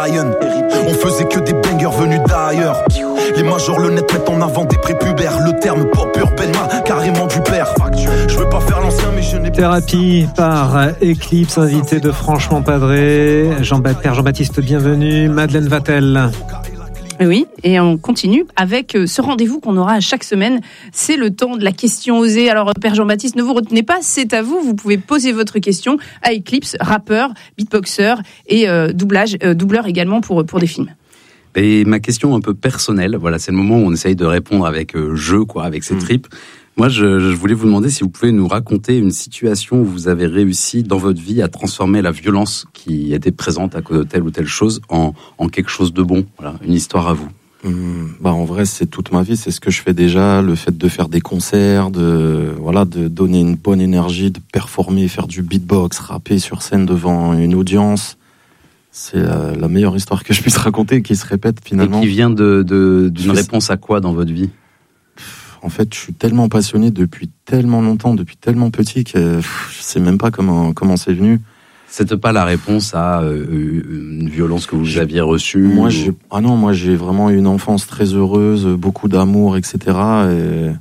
On faisait que des bangers venus d'ailleurs. Les majors le net mettent en avant des prépubères. Le terme pop urbain m'a carrément du père. Je veux pas faire l'ancien mais je n'ai pas. Thérapie par Eclipse, invité de Franchement Padré. Père Jean-Baptiste, bienvenue. Madeleine Vatel. Oui, et on continue avec ce rendez-vous qu'on aura à chaque semaine. C'est le temps de la question osée. Alors, Père Jean-Baptiste, ne vous retenez pas, c'est à vous. Vous pouvez poser votre question à Eclipse, rappeur, beatboxer et doubleur également pour des films. Et ma question un peu personnelle, voilà, c'est le moment où on essaye de répondre avec jeu, quoi, avec ses tripes. Moi, je voulais vous demander si vous pouvez nous raconter une situation où vous avez réussi dans votre vie à transformer la violence qui était présente à cause de telle ou telle chose en quelque chose de bon. Voilà, une histoire à vous. En vrai, c'est toute ma vie, c'est ce que je fais déjà, le fait de faire des concerts, de donner une bonne énergie, de performer, faire du beatbox, rapper sur scène devant une audience. C'est la meilleure histoire que je puisse raconter, qui se répète finalement. Et qui vient d'une réponse à quoi dans votre vie ? En fait, je suis tellement passionné depuis tellement longtemps, depuis tellement petit, que je sais même pas comment c'est venu. C'était pas la réponse à une violence que vous aviez reçue? Moi, j'ai vraiment eu une enfance très heureuse, beaucoup d'amour, etc. Et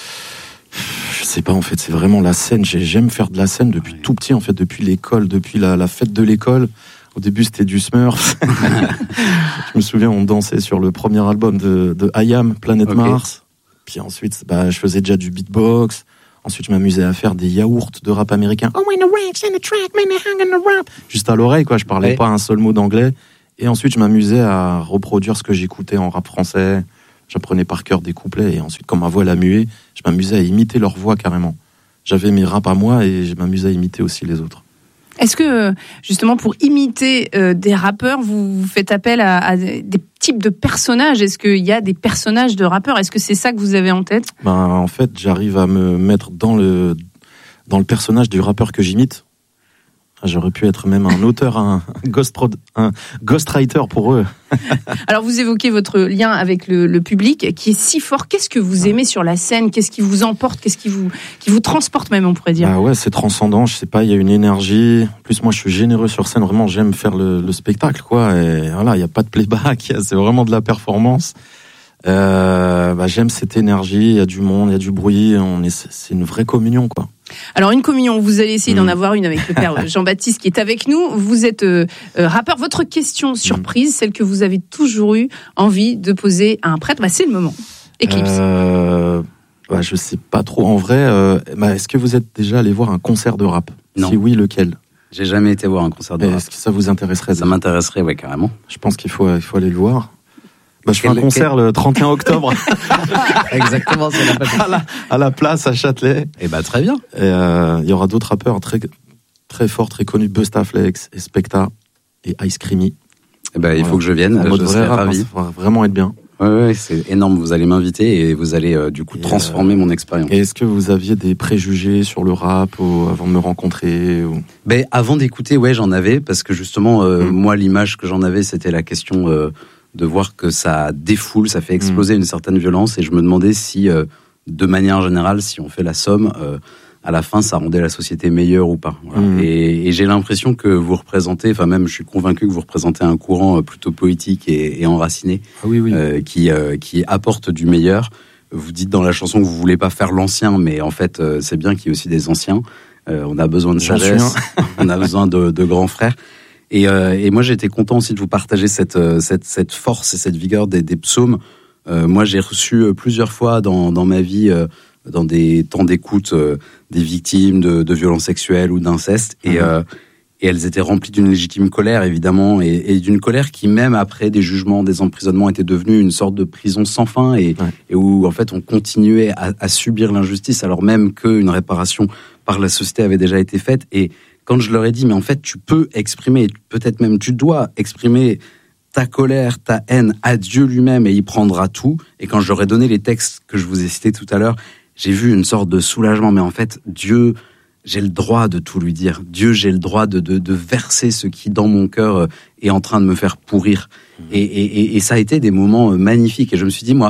je sais pas, en fait, c'est vraiment la scène. J'aime faire de la scène depuis tout petit, en fait, depuis l'école, depuis la fête de l'école. Au début, c'était du Smurf. Je me souviens, on dansait sur le premier album de I.Am, Planète Mars. Puis ensuite, je faisais déjà du beatbox. Ensuite, je m'amusais à faire des yaourts de rap américain. Oh, in the ranks, in the track, man, hang in the rap. Juste à l'oreille, quoi. Je parlais pas un seul mot d'anglais. Et ensuite, je m'amusais à reproduire ce que j'écoutais en rap français. J'apprenais par cœur des couplets. Et ensuite, quand ma voix l'a muée, je m'amusais à imiter leur voix carrément. J'avais mes raps à moi et je m'amusais à imiter aussi les autres. Est-ce que, justement, pour imiter des rappeurs, vous faites appel à des types de personnages ? Est-ce qu'il y a des personnages de rappeurs ? Est-ce que c'est ça que vous avez en tête ? En fait, j'arrive à me mettre dans le personnage du rappeur que j'imite. J'aurais pu être même un auteur, un ghostwriter pour eux. Alors, vous évoquez votre lien avec le public qui est si fort. Qu'est-ce que vous aimez sur la scène ? Qu'est-ce qui vous emporte ? Qu'est-ce qui vous transporte même, on pourrait dire ? Ouais, c'est transcendant. Je sais pas, il y a une énergie. En plus, moi, je suis généreux sur scène. Vraiment, j'aime faire le spectacle, quoi. Et voilà, il n'y a pas de playback. C'est vraiment de la performance. J'aime cette énergie. Il y a du monde, il y a du bruit. C'est une vraie communion, quoi. Alors, une communion, vous allez essayer d'en avoir une avec le père Jean-Baptiste qui est avec nous. Vous êtes rappeur. Votre question surprise, celle que vous avez toujours eu envie de poser à un prêtre, c'est le moment. Eclipse. Je sais pas trop. En vrai, est-ce que vous êtes déjà allé voir un concert de rap ? Non. Si oui, lequel ? J'ai jamais été voir un concert de rap. Est-ce que ça vous intéresserait ? Ça m'intéresserait, ouais, carrément. Je pense qu'il faut aller le voir. Je fais un concert le 31 octobre. Exactement, c'est à la place à Châtelet. Et très bien. Et il y aura d'autres rappeurs très très forts, très connus, Bustaflex et Specta et Ice Creamy. Il faut que je vienne, je serai ravi. Ça va vraiment être bien. Ouais, c'est énorme. Vous allez m'inviter et vous allez transformer mon expérience. Et est-ce que vous aviez des préjugés sur le rap avant de me rencontrer ou... Avant d'écouter, j'en avais parce que justement, moi, l'image que j'en avais, c'était la question de voir que ça défoule, ça fait exploser une certaine violence. Et je me demandais si, de manière générale, si on fait la somme, à la fin, ça rendait la société meilleure ou pas. Voilà. Et j'ai l'impression que vous représentez, même je suis convaincu que vous représentez un courant plutôt poétique et enraciné, qui apporte du meilleur. Vous dites dans la chanson que vous voulez pas faire l'ancien, mais en fait, c'est bien qu'il y ait aussi des anciens. On a besoin de sagesse, on a besoin de grands frères. Et moi, j'ai été content aussi de vous partager cette force et cette vigueur des psaumes. Moi, j'ai reçu plusieurs fois dans ma vie, dans des temps d'écoute, des victimes de violences sexuelles ou d'inceste. Et elles étaient remplies d'une légitime colère, évidemment, et d'une colère qui, même après des jugements, des emprisonnements, était devenue une sorte de prison sans fin et où, en fait, on continuait à subir l'injustice alors même qu'une réparation par la société avait déjà été faite. Et quand je leur ai dit, mais en fait, tu peux exprimer, peut-être même tu dois exprimer ta colère, ta haine à Dieu lui-même et il prendra tout. Et quand je leur ai donné les textes que je vous ai cités tout à l'heure, j'ai vu une sorte de soulagement. Mais en fait, Dieu, j'ai le droit de tout lui dire. Dieu, j'ai le droit de verser ce qui, dans mon cœur, est en train de me faire pourrir. Et ça a été des moments magnifiques. Et je me suis dit, moi,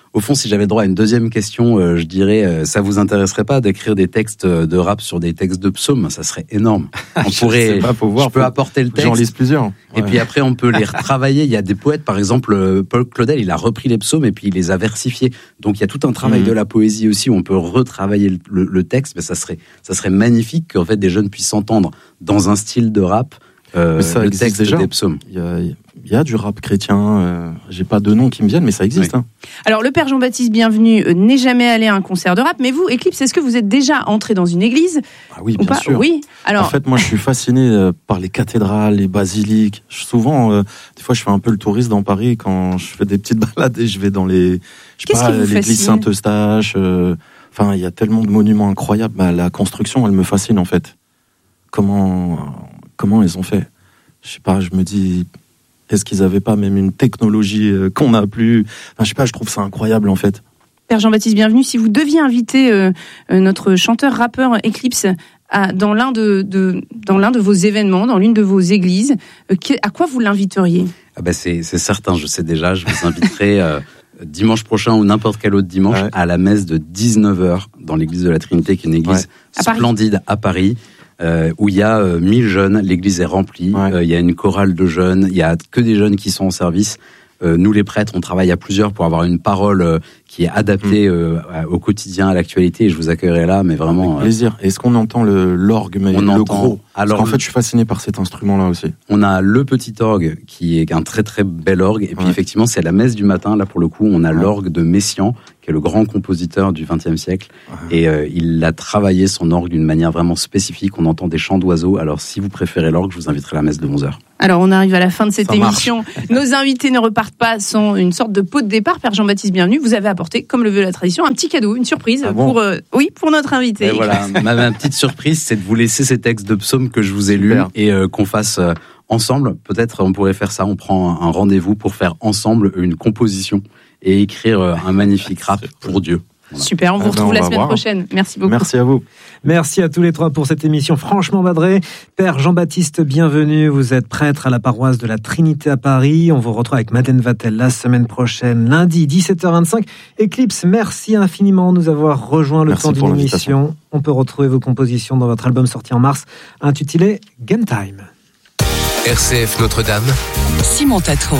au fond, si j'avais droit à une deuxième question, je dirais, ça vous intéresserait pas d'écrire des textes de rap sur des textes de psaumes? Ça serait énorme. On pourrait, je peux apporter le texte. J'en lise plusieurs. Ouais. Et puis après, on peut les retravailler. Il y a des poètes, par exemple, Paul Claudel, il a repris les psaumes et puis il les a versifiés. Donc il y a tout un travail de la poésie aussi où on peut retravailler le texte. Mais ça serait magnifique qu'en fait des jeunes puissent entendre dans un style de rap le texte déjà. Des psaumes. Il y a du rap chrétien, j'ai pas de nom qui me viennent, mais ça existe. Oui. Alors, le Père Jean-Baptiste Bienvenu n'est jamais allé à un concert de rap, mais vous, Eclipse, est-ce que vous êtes déjà entré dans une église? Ah oui, bien sûr. Oui. Alors... En fait, moi, je suis fasciné par les cathédrales, les basiliques. Souvent, des fois, je fais un peu le touriste dans Paris quand je fais des petites balades et je vais dans l'église Saint-Eustache. Enfin, il y a tellement de monuments incroyables. La construction, elle me fascine, en fait. Comment ils ont fait? Je sais pas, je me dis... Est-ce qu'ils n'avaient pas même une technologie qu'on n'a plus? Enfin, je sais pas, je trouve ça incroyable en fait. Père Jean-Baptiste Bienvenu, si vous deviez inviter notre chanteur-rappeur Eclipse dans l'un de vos événements, dans l'une de vos églises, à quoi vous l'inviteriez? C'est certain, je sais déjà, je vous inviterai dimanche prochain ou n'importe quel autre dimanche à la messe de 19h dans l'église de la Trinité, qui est une église splendide à Paris. Où il y a 1000 jeunes, l'église est remplie, il y a une chorale de jeunes, il y a que des jeunes qui sont en service. Nous les prêtres, on travaille à plusieurs pour avoir une parole qui est adaptée au quotidien, à l'actualité, et je vous accueillerai là, mais vraiment... Avec plaisir. Est-ce qu'on entend l'orgue, mais le gros? Alors, parce qu'en fait, je suis fasciné par cet instrument-là aussi. On a le petit orgue, qui est un très très bel orgue, et puis effectivement, c'est la messe du matin, là pour le coup, on a l'orgue de Messiaen, qui est le grand compositeur du XXe siècle, et il a travaillé son orgue d'une manière vraiment spécifique, on entend des chants d'oiseaux, alors si vous préférez l'orgue, je vous inviterai à la messe de 11h. Alors on arrive à la fin de cette émission, nos invités ne repartent pas sans une sorte de pot de départ. Père Jean-Baptiste Bienvenu, vous avez apporté, comme le veut la tradition, un petit cadeau, une surprise pour notre invité. Et voilà, ma petite surprise, c'est de vous laisser ces textes de psaumes que je vous ai lus et qu'on fasse ensemble. Peut-être on pourrait faire ça, on prend un rendez-vous pour faire ensemble une composition et écrire un magnifique rap pour Dieu. Voilà. Super, on vous retrouve la semaine prochaine. Merci beaucoup. Merci à vous. Merci à tous les trois pour cette émission franchement badrée. Père Jean-Baptiste Bienvenu, vous êtes prêtre à la paroisse de la Trinité à Paris. On vous retrouve avec Madeleine Vatel la semaine prochaine, lundi 17h25. Eclipse, merci infiniment de nous avoir rejoint le temps d'une émission. On peut retrouver vos compositions dans votre album sorti en mars, intitulé Game Time. RCF Notre-Dame, Simon Tatro.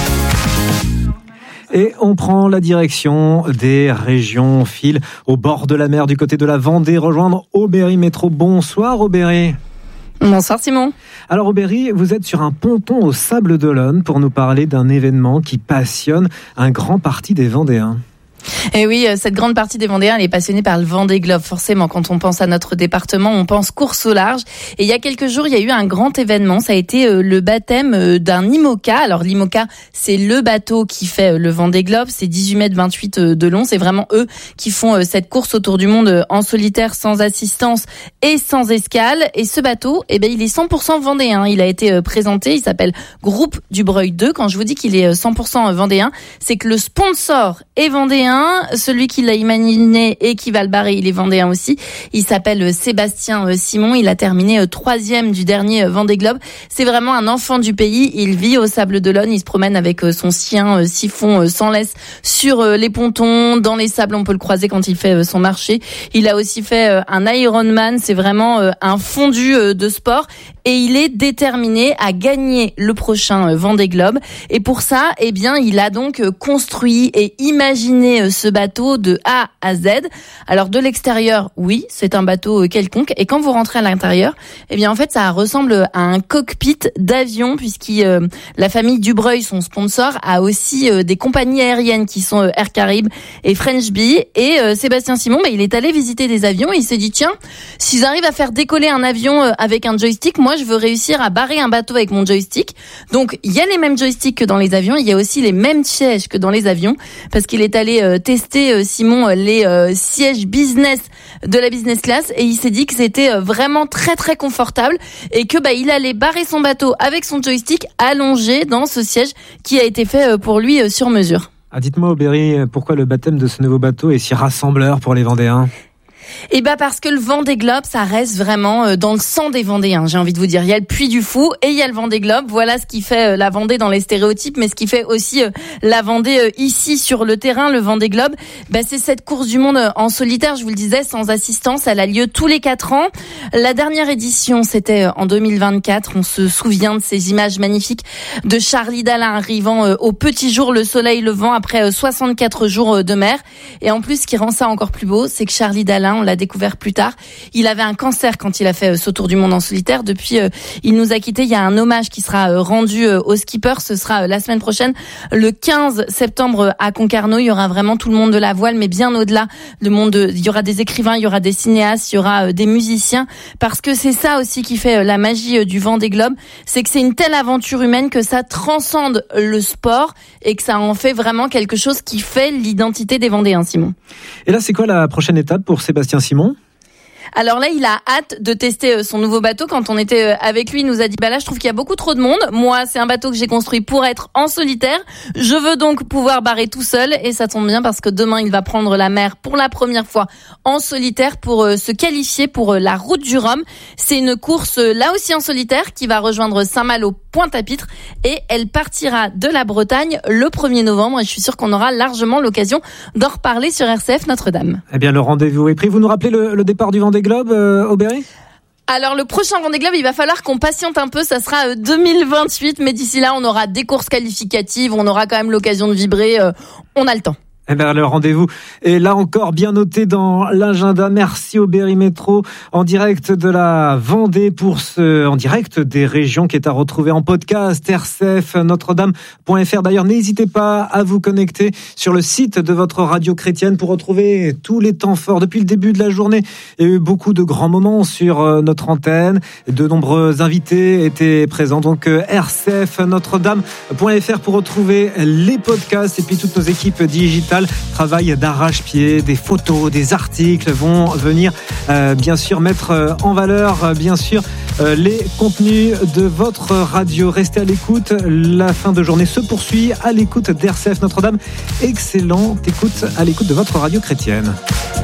Et on prend la direction des régions, on file au bord de la mer du côté de la Vendée, rejoindre Aubéry Métro. Bonsoir Aubéry. Bonsoir Simon. Alors Aubéry, vous êtes sur un ponton au Sable d'Olonne pour nous parler d'un événement qui passionne un grand parti des Vendéens. Et oui, cette grande partie des Vendéens, elle est passionnée par le Vendée Globe. Forcément, quand on pense à notre département, on pense course au large. Et il y a quelques jours, il y a eu un grand événement. Ça a été le baptême d'un IMOCA. Alors l'IMOCA, c'est le bateau qui fait le Vendée Globe. C'est 18 mètres 28 de long. C'est vraiment eux qui font cette course autour du monde en solitaire, sans assistance et sans escale. Et ce bateau, il est 100% vendéen. Il a été présenté. Il s'appelle Groupe du Breuil 2. Quand je vous dis qu'il est 100% vendéen, c'est que le sponsor est vendéen. Celui qui l'a imaginé et qui va le barrer, il est vendéen aussi. Il s'appelle Sébastien Simon. Il a terminé 3e du dernier Vendée Globe. C'est vraiment un enfant du pays. Il vit au Sable d'Olonne. Il se promène avec son chien Siphon sans laisse sur les pontons, dans les sables. On peut le croiser quand il fait son marché. Il a aussi fait un Ironman. C'est vraiment un fondu de sport. Et il est déterminé à gagner le prochain Vendée Globe. Et pour ça, il a donc construit et imaginé ce bateau de A à Z. Alors de l'extérieur, oui, c'est un bateau quelconque. Et quand vous rentrez à l'intérieur, en fait, ça ressemble à un cockpit d'avion, la famille Dubreuil, son sponsor, a aussi des compagnies aériennes qui sont Air Caraïbes et French Bee. Et Sébastien Simon, il est allé visiter des avions et il s'est dit, tiens, s'ils arrivent à faire décoller un avion avec un joystick, moi, je veux réussir à barrer un bateau avec mon joystick. Donc, il y a les mêmes joysticks que dans les avions, il y a aussi les mêmes sièges que dans les avions, parce qu'il est allé tester, Simon, les sièges business de la business class, et il s'est dit que c'était vraiment très très confortable, et que il allait barrer son bateau avec son joystick allongé dans ce siège qui a été fait pour lui sur mesure. Dites-moi Aubéry, pourquoi le baptême de ce nouveau bateau est si rassembleur pour les Vendéens ? Parce que le Vendée Globe, ça reste vraiment dans le sang des Vendéens, j'ai envie de vous dire. Il y a le Puy du Fou et il y a le Vendée Globe. Voilà ce qui fait la Vendée dans les stéréotypes, mais ce qui fait aussi la Vendée ici sur le terrain, le Vendée Globe. C'est cette course du monde en solitaire, je vous le disais, sans assistance. Elle a lieu tous les 4 ans. La dernière édition, c'était en 2024. On se souvient de ces images magnifiques de Charlie Dalin arrivant au petit jour, le soleil levant après 64 jours de mer. Et en plus, ce qui rend ça encore plus beau, c'est que Charlie Dalin, on l'a découvert plus tard, il avait un cancer quand il a fait ce tour du monde en solitaire. Depuis, il nous a quittés. Il y a un hommage qui sera rendu au skipper. Ce sera la semaine prochaine, le 15 septembre à Concarneau. Il y aura vraiment tout le monde de la voile, mais bien au-delà, il y aura des écrivains, il y aura des cinéastes, il y aura des musiciens, parce que c'est ça aussi qui fait la magie du Vendée Globe, c'est que c'est une telle aventure humaine que ça transcende le sport et que ça en fait vraiment quelque chose qui fait l'identité des Vendéens, Simon. Et là, c'est quoi la prochaine étape pour Sébastien Simon ? Alors là, il a hâte de tester son nouveau bateau. Quand on était avec lui, il nous a dit, là, je trouve qu'il y a beaucoup trop de monde. Moi, c'est un bateau que j'ai construit pour être en solitaire. Je veux donc pouvoir barrer tout seul. Et ça tombe bien parce que demain, il va prendre la mer pour la première fois en solitaire pour se qualifier pour la Route du Rhum. C'est une course, là aussi en solitaire, qui va rejoindre Saint-Malo, Pointe-à-Pitre. Et elle partira de la Bretagne le 1er novembre. Et je suis sûre qu'on aura largement l'occasion d'en reparler sur RCF Notre-Dame. Eh bien, le rendez-vous est pris. Vous nous rappelez le départ du Vendée Globe, Aubéry ? Alors le prochain Vendée Globe, il va falloir qu'on patiente un peu, ça sera 2028, mais d'ici là on aura des courses qualificatives, on aura quand même l'occasion de vibrer, on a le temps. Eh bien, le rendez-vous est là encore bien noté dans l'agenda. Merci Aubéry Métro en direct de la Vendée en direct des régions qui est à retrouver en podcast rcf notre-dame.fr. D'ailleurs, n'hésitez pas à vous connecter sur le site de votre radio chrétienne pour retrouver tous les temps forts depuis le début de la journée. Il y a eu beaucoup de grands moments sur notre antenne. De nombreux invités étaient présents. Donc, rcf notre-dame.fr pour retrouver les podcasts et puis toutes nos équipes digitales. Travail d'arrache-pied, des photos, des articles vont venir bien sûr mettre en valeur bien sûr les contenus de votre radio. Restez à l'écoute, la fin de journée se poursuit à l'écoute d'RCF Notre-Dame. Excellente écoute à l'écoute de votre radio chrétienne.